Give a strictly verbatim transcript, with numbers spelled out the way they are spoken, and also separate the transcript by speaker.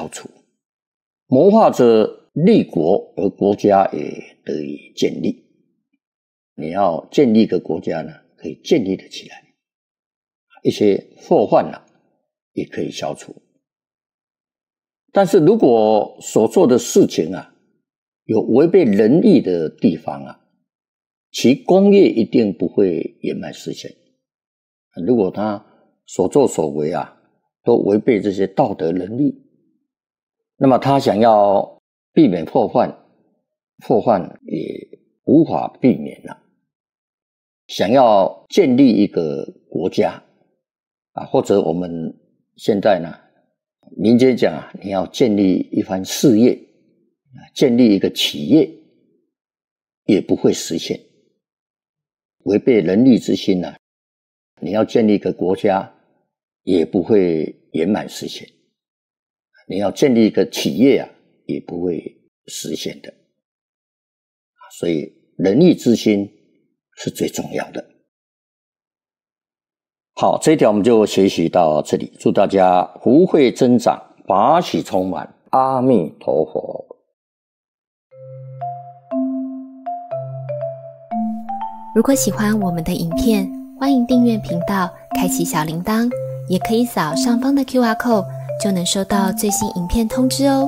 Speaker 1: 消除，谋划着立国，而国家也得以建立。你要建立一个国家呢，可以建立得起来，一些祸患呢也可以消除。但是如果所做的事情啊有违背仁义的地方啊，其功业一定不会圆满实现。如果他所作所为啊都违背这些道德仁义，那么他想要避免祸患，祸患也无法避免了。想要建立一个国家啊，或者我们现在呢民间讲啊，你要建立一番事业，建立一个企业，也不会实现。违背仁义之心呢、啊，你要建立一个国家，也不会圆满实现。你要建立一个企业啊，也不会实现的。所以仁义之心是最重要的。好，这一条我们就学习到这里，祝大家福慧增长，法喜充满，阿弥陀佛。
Speaker 2: 如果喜欢我们的影片，欢迎订阅频道，开启小铃铛，也可以扫上方的 Q R code， 就能收到最新影片通知哦。